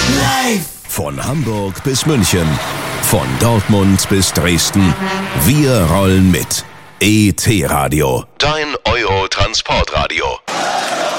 Live! Von Hamburg bis München, von Dortmund bis Dresden. Wir rollen mit. ET Radio, dein Euro-Transportradio.